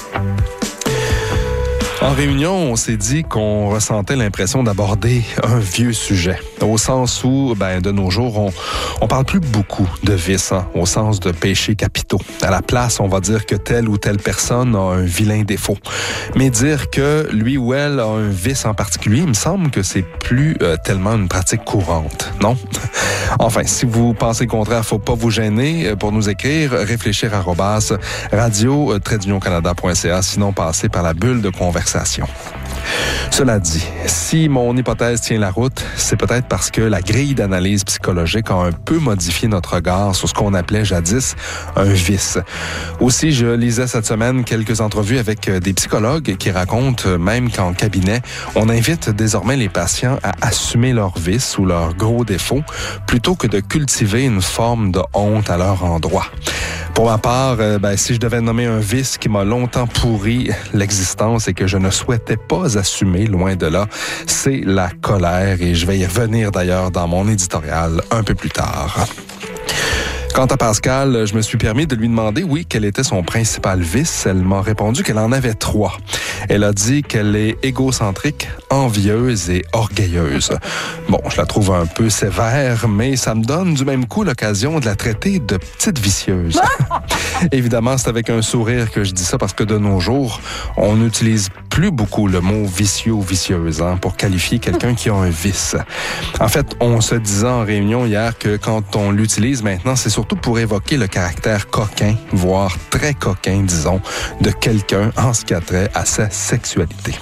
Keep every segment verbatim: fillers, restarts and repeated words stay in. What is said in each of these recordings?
En réunion, on s'est dit qu'on ressentait l'impression d'aborder un vieux sujet. Au sens où, ben, de nos jours, on, on parle plus beaucoup de vices, hein, au sens de péchés capitaux. À la place, on va dire que telle ou telle personne a un vilain défaut. Mais dire que lui ou elle a un vice en particulier, il me semble que c'est plus euh, tellement une pratique courante, non? Enfin, si vous pensez le contraire, faut pas vous gêner pour nous écrire, réfléchir arobase radio tiret d'union canada point c a, sinon passez par la bulle de conversation. Cela dit, si mon hypothèse tient la route, c'est peut-être parce que la grille d'analyse psychologique a un peu modifié notre regard sur ce qu'on appelait jadis un vice. Aussi, je lisais cette semaine quelques entrevues avec des psychologues qui racontent même qu'en cabinet, on invite désormais les patients à assumer leurs vices ou leurs gros défauts plutôt que de cultiver une forme de honte à leur endroit. Pour ma part, euh, ben, si je devais nommer un vice qui m'a longtemps pourri l'existence et que je ne souhaitais pas assumer, loin de là, c'est la colère, et je vais y revenir d'ailleurs dans mon éditorial un peu plus tard. Quant à Pascal, je me suis permis de lui demander, oui, quel était son principal vice. Elle m'a répondu qu'elle en avait trois. Elle a dit qu'elle est égocentrique, envieuse et orgueilleuse. Bon, je la trouve un peu sévère, mais ça me donne du même coup l'occasion de la traiter de petite vicieuse. Évidemment, c'est avec un sourire que je dis ça parce que de nos jours, on n'utilise plus beaucoup le mot vicieux ou vicieuse hein, pour qualifier quelqu'un qui a un vice. En fait, on se disait en réunion hier que quand on l'utilise maintenant, c'est surtout pour évoquer le caractère coquin, voire très coquin, disons, de quelqu'un en ce qui a trait à sa sexualité.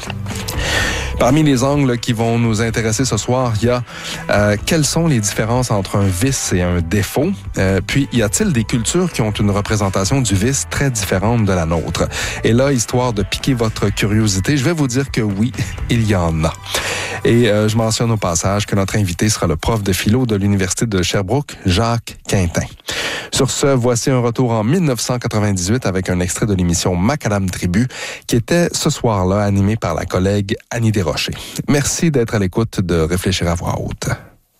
Parmi les angles qui vont nous intéresser ce soir, il y a euh, quelles sont les différences entre un vice et un défaut? Euh, puis, y a-t-il des cultures qui ont une représentation du vice très différente de la nôtre? Et là, histoire de piquer votre curiosité, je vais vous dire que oui, il y en a. Et euh, je mentionne au passage que notre invité sera le prof de philo de l'Université de Sherbrooke, Jacques Quintin. Sur ce, voici un retour en dix-neuf cent quatre-vingt-dix-huit avec un extrait de l'émission Macadam Tribu qui était ce soir-là animé par la collègue Annie Desrochers. Merci d'être à l'écoute de Réfléchir à voix haute.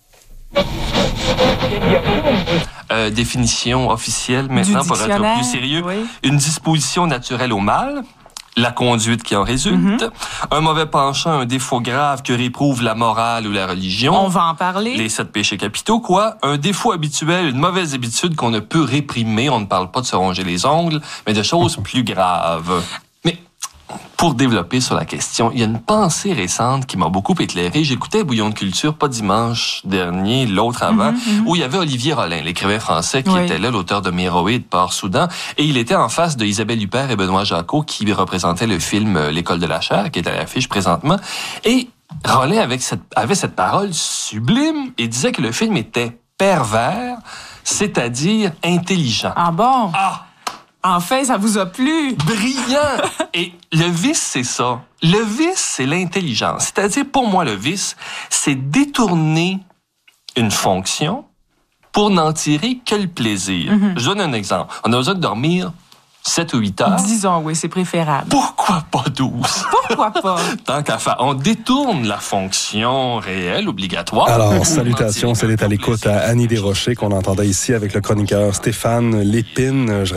Euh, définition officielle maintenant pour être plus sérieux. Oui. Une disposition naturelle au mal. La conduite qui en résulte, mm-hmm. un mauvais penchant, un défaut grave que réprouve la morale ou la religion. On va en parler. Les sept péchés capitaux, quoi. Un défaut habituel, une mauvaise habitude qu'on ne peut réprimer. On ne parle pas de se ronger les ongles, mais de choses plus graves. Mais pour développer sur la question, il y a une pensée récente qui m'a beaucoup éclairé. J'écoutais Bouillon de culture, pas dimanche dernier, l'autre avant, mm-hmm. où il y avait Olivier Rollin, l'écrivain français qui oui. était là, l'auteur de Méroé et de Port-Soudan, et il était en face de Isabelle Huppert et Benoît Jacquot qui représentaient le film L'École de la chair, qui est à l'affiche présentement. Et Rollin avec cette, avait cette parole sublime et disait que le film était pervers, c'est-à-dire intelligent. Ah bon? Ah! Enfin, ça vous a plu? Brillant! Et le vice, c'est ça. Le vice, c'est l'intelligence. C'est-à-dire, pour moi, le vice, c'est détourner une fonction pour n'en tirer que le plaisir. Mm-hmm. Je donne un exemple. On a besoin de dormir sept ou huit heures. Disons, oui, c'est préférable. Pourquoi pas douze? Pourquoi pas? Tant qu'à faire, on détourne la fonction réelle, obligatoire. Alors, salutations, c'est à l'écoute à Annie Desrochers qu'on entendait ici avec le chroniqueur Stéphane Lépine. Je